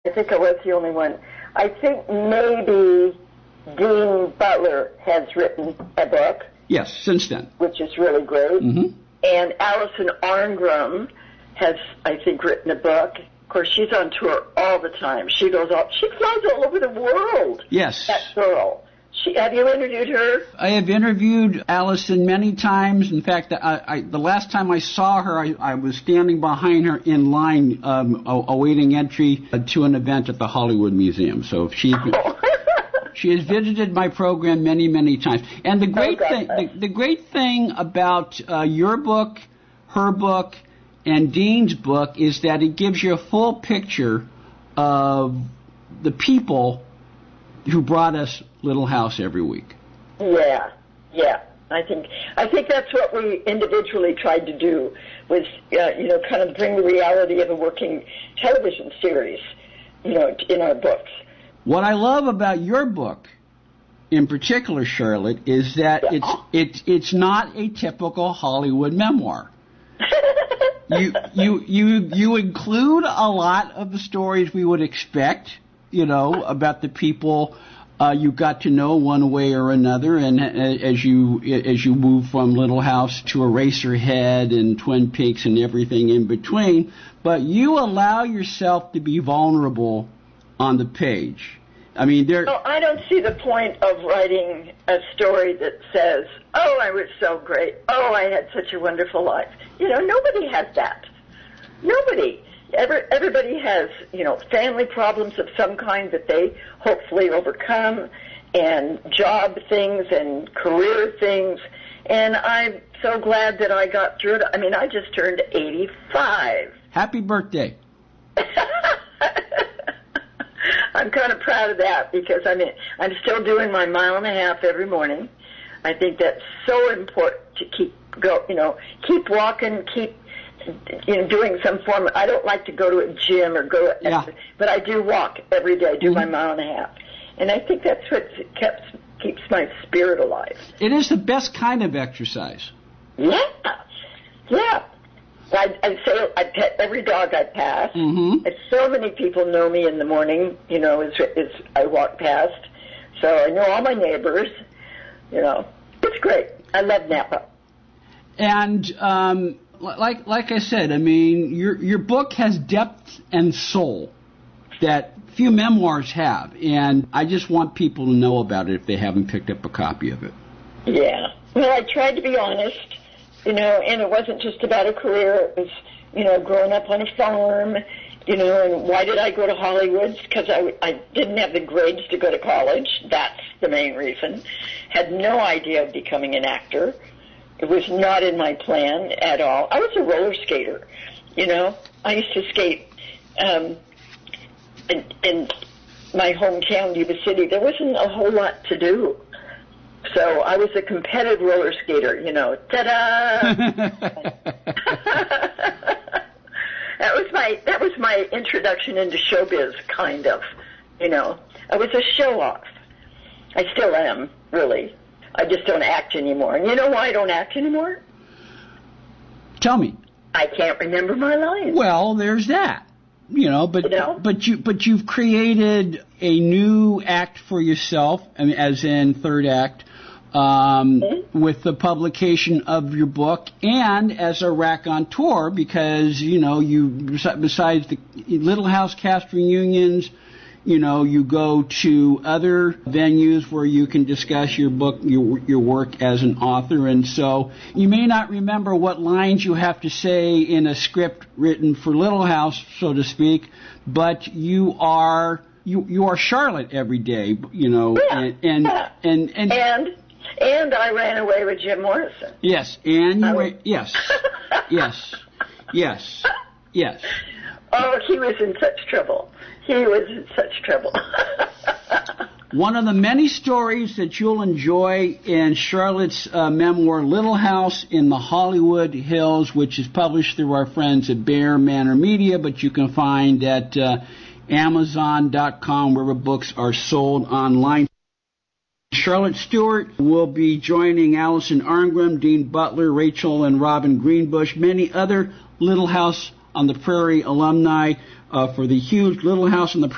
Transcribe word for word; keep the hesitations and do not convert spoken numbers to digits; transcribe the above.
I think I was the only one. I think maybe Dean Butler has written a book. Yes, since then. Which is really great. Mm-hmm. And Alison Arngrim has, I think, written a book. Of course, she's on tour all the time. She goes all, she flies all over the world. Yes. That girl. She, have you interviewed her? I have interviewed Alison many times. In fact, I, I, the last time I saw her, I, I was standing behind her in line um, awaiting entry to an event at the Hollywood Museum. So she oh. she has visited my program many, many times. And the great oh, thing, the, the great thing about uh, your book, her book, and Dean's book is that it gives you a full picture of the people who brought us Little House every week. Yeah, yeah. I think I think that's what we individually tried to do, was uh, you know, kind of bring the reality of a working television series, you know, in our books. What I love about your book, in particular, Charlotte, is that yeah. it's it's it's not a typical Hollywood memoir. you you you you include a lot of the stories we would expect, you know, about the people uh, you got to know one way or another, and as you as you move from Little House to Eraserhead and Twin Peaks and everything in between, but you allow yourself to be vulnerable on the page. I mean, there. No, I don't see the point of writing a story that says, "Oh, I was so great. Oh, I had such a wonderful life." You know, nobody has that. Nobody. Every, everybody has, you know, family problems of some kind that they hopefully overcome, and job things and career things. And I'm so glad that I got through it. I mean, I just turned eighty-five. Happy birthday. I'm kind of proud of that, because I mean, I'm still doing my mile and a half every morning. I think that's so important to keep go, you know, keep walking, keep, you know, doing some form. I don't like to go to a gym or go, yeah. but I do walk every day. I do mm-hmm. my mile and a half, and I think that's what keeps keeps my spirit alive. It is the best kind of exercise. Yeah, yeah. I, I say I pet every dog I pass. Mm-hmm. And so many people know me in the morning, you know, as, as I walk past. So I know all my neighbors. You know, it's great. I love Napa. And um, like like I said, I mean, your your book has depth and soul that few memoirs have, and I just want people to know about it if they haven't picked up a copy of it. Yeah. Well, I tried to be honest. You know, and it wasn't just about a career. It was, you know, growing up on a farm, you know, and why did I go to Hollywood? Because I, I didn't have the grades to go to college. That's the main reason. Had no idea of becoming an actor. It was not in my plan at all. I was a roller skater, you know. I used to skate um, in, in my hometown, Yuba City. There wasn't a whole lot to do. So I was a competitive roller skater, you know. Ta-da! that was my that was my introduction into showbiz, kind of. You know, I was a show-off. I still am, really. I just don't act anymore. And you know why I don't act anymore? Tell me. I can't remember my lines. Well, there's that. You know, but you know? but you but you've created a new act for yourself, I mean, as in third act. Um, mm-hmm. with the publication of your book, and as a raconteur, because, you know, you, besides the Little House cast reunions, you know, you go to other venues where you can discuss your book, your, your work as an author, and so you may not remember what lines you have to say in a script written for Little House, so to speak, but you are, you, you are Charlotte every day, you know, yeah. and, and, yeah. and, and, and And I ran away with Jim Morrison. Yes, and you was... were, yes, yes, yes, yes. Oh, he was in such trouble. He was in such trouble. One of the many stories that you'll enjoy in Charlotte's uh, memoir, Little House in the Hollywood Hills, which is published through our friends at Bear Manor Media, but you can find at uh, Amazon dot com, wherever books are sold online. Charlotte Stewart will be joining Alison Arngrim, Dean Butler, Rachel and Robin Greenbush, many other Little House on the Prairie alumni uh, for the huge Little House on the Prairie